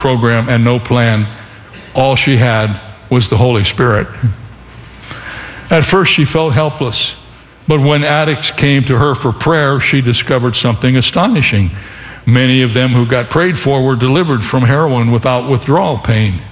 program and no plan. All she had was the Holy Spirit. At first, she felt helpless. But when addicts came to her for prayer, she discovered something astonishing. Many of them who got prayed for were delivered from heroin without withdrawal pain.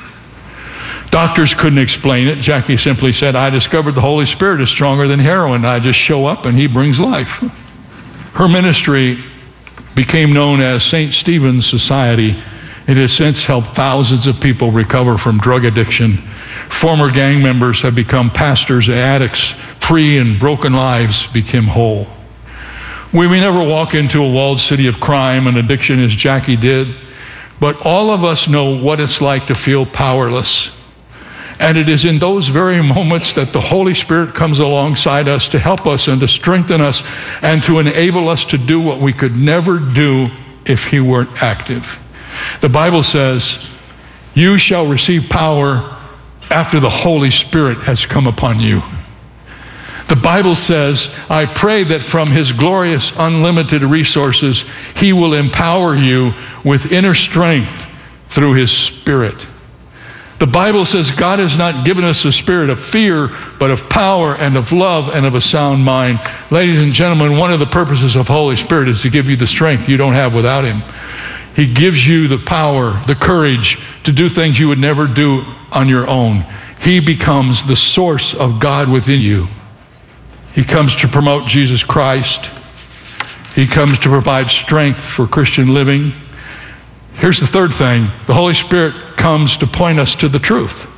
Doctors couldn't explain it. Jackie simply said, I discovered the Holy Spirit is stronger than heroin. I just show up and he brings life. Her ministry became known as St. Stephen's Society. It has since helped thousands of people recover from drug addiction. Former gang members have become pastors, addicts, free and broken lives became whole. We may never walk into a walled city of crime and addiction as Jackie did, but all of us know what it's like to feel powerless. And it is in those very moments that the Holy Spirit comes alongside us to help us and to strengthen us and to enable us to do what we could never do if he weren't active. The Bible says, you shall receive power after the Holy Spirit has come upon you. The Bible says, I pray that from his glorious, unlimited resources, he will empower you with inner strength through his Spirit. The Bible says God has not given us a spirit of fear, but of power and of love and of a sound mind. Ladies and gentlemen, one of the purposes of Holy Spirit is to give you the strength you don't have without him. He gives you the power, the courage to do things you would never do on your own. He becomes the source of God within you. He comes to promote Jesus Christ. He comes to provide strength for Christian living. Here's the third thing. The Holy Spirit comes to point us to the truth.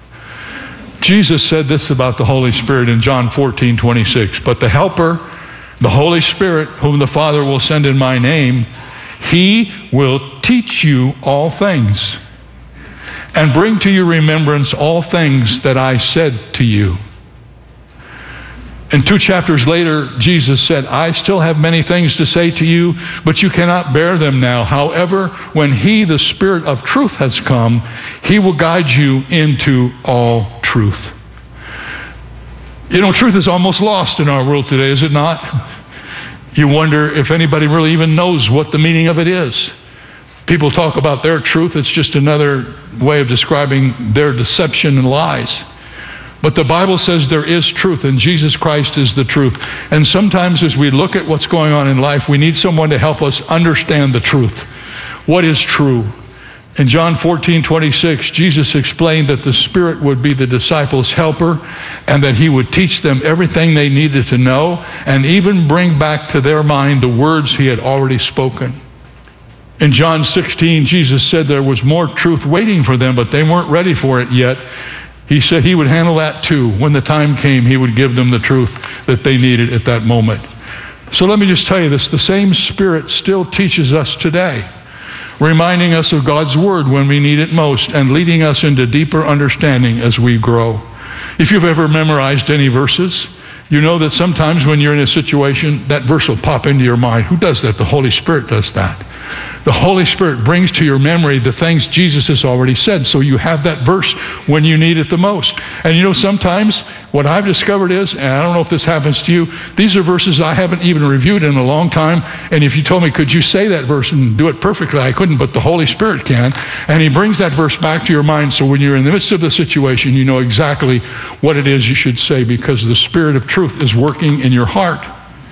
Jesus said this about the Holy Spirit in John 14:26. But the Helper, the Holy Spirit, whom the Father will send in my name, he will teach you all things and bring to your remembrance all things that I said to you. And 2 chapters later, Jesus said, I still have many things to say to you, but you cannot bear them now. However, when he, the Spirit of truth, has come, he will guide you into all truth. You know, truth is almost lost in our world today, is it not? You wonder if anybody really even knows what the meaning of it is. People talk about their truth. It's just another way of describing their deception and lies. But the Bible says there is truth, and Jesus Christ is the truth. And sometimes as we look at what's going on in life, we need someone to help us understand the truth. What is true? In John 14:26, Jesus explained that the Spirit would be the disciples' helper and that he would teach them everything they needed to know and even bring back to their mind the words he had already spoken. In John 16, Jesus said there was more truth waiting for them, but they weren't ready for it yet. He said he would handle that too. When the time came, he would give them the truth that they needed at that moment. So let me just tell you this. The same Spirit still teaches us today, reminding us of God's Word when we need it most and leading us into deeper understanding as we grow. If you've ever memorized any verses, you know that sometimes when you're in a situation, that verse will pop into your mind. Who does that? The Holy Spirit does that. The Holy Spirit brings to your memory the things Jesus has already said, so you have that verse when you need it the most. And you know, sometimes what I've discovered is, and I don't know if this happens to you, these are verses I haven't even reviewed in a long time, and if you told me, could you say that verse and do it perfectly, I couldn't, but the Holy Spirit can, and he brings that verse back to your mind, so when you're in the midst of the situation, you know exactly what it is you should say, because the Spirit of truth is working in your heart.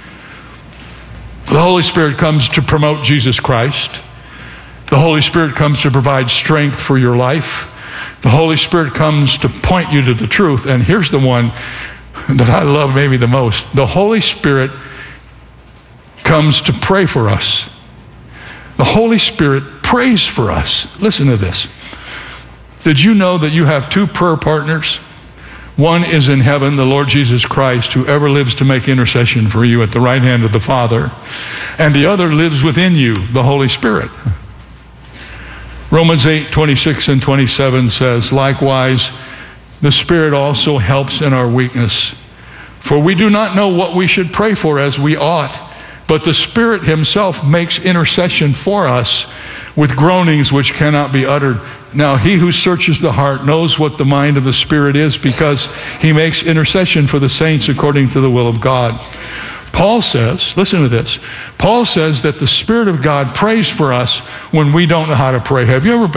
The Holy Spirit comes to promote Jesus Christ. The Holy Spirit comes to provide strength for your life. The Holy Spirit comes to point you to the truth. And here's the one that I love maybe the most. The Holy Spirit comes to pray for us. The Holy Spirit prays for us. Listen to this. Did you know that you have two prayer partners? One is in heaven, the Lord Jesus Christ, who ever lives to make intercession for you at the right hand of the Father. And the other lives within you, the Holy Spirit. Romans 8:26 and 27 says, likewise, the Spirit also helps in our weakness. For we do not know what we should pray for as we ought, but the Spirit himself makes intercession for us with groanings which cannot be uttered. Now he who searches the heart knows what the mind of the Spirit is, because he makes intercession for the saints according to the will of God. Paul says, listen to this. Paul says that the Spirit of God prays for us when we don't know how to pray. Have you ever